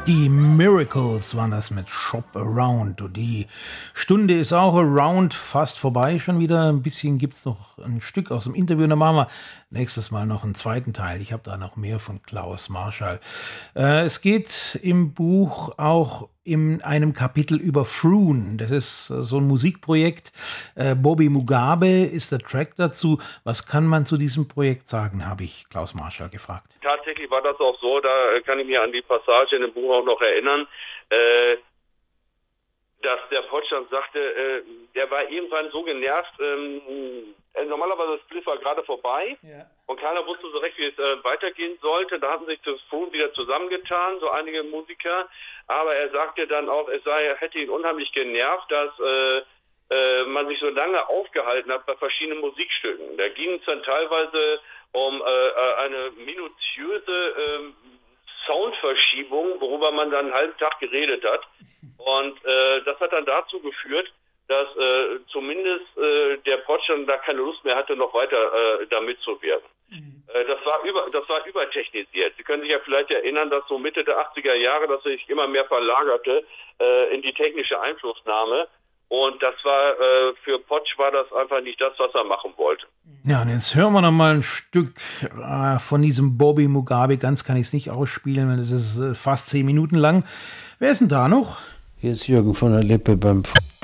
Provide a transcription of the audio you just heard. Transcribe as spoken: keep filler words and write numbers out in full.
Die Miracles waren das mit Shop Around. Und die Stunde ist auch around fast vorbei schon wieder. Ein bisschen gibt es noch ein Stück aus dem Interview. Dann machen wir nächstes Mal noch einen zweiten Teil. Ich habe da noch mehr von Klaus Marschall. Äh, es geht im Buch auch in einem Kapitel über Froon. Das ist äh, so ein Musikprojekt. Äh, Bobby Mugabe ist der Track dazu. Was kann man zu diesem Projekt sagen, habe ich Klaus Marschall gefragt. Tatsächlich war das auch so, da kann ich mich an die Passage in dem Buch auch noch erinnern, äh, dass der Potschan sagte, äh, der war irgendwann so genervt, ähm, äh, normalerweise das Split war gerade vorbei, ja, und keiner wusste so recht, wie es äh, weitergehen sollte. Da hatten sich das Froon wieder zusammengetan, so einige Musiker, aber er sagte dann auch, es sei, hätte ihn unheimlich genervt, dass äh, äh, man sich so lange aufgehalten hat bei verschiedenen Musikstücken. Da ging es dann teilweise um äh, eine minutiöse äh, Soundverschiebung, worüber man dann einen halben Tag geredet hat. Und äh, das hat dann dazu geführt, dass äh, zumindest äh, der Potschan da keine Lust mehr hatte, noch weiter äh, da mitzuwirken. Mhm. Äh, das war über, das war übertechnisiert. Sie können sich ja vielleicht erinnern, dass so Mitte der achtziger Jahre, dass sich immer mehr verlagerte äh, in die technische Einflussnahme. Und das war, äh, für Potsch war das einfach nicht das, was er machen wollte. Ja, und jetzt hören wir noch mal ein Stück äh, von diesem Bobby Mugabe. Ganz kann ich es nicht ausspielen, weil es ist äh, fast zehn Minuten lang. Wer ist denn da noch? Hier ist Jürgen von der Lippe beim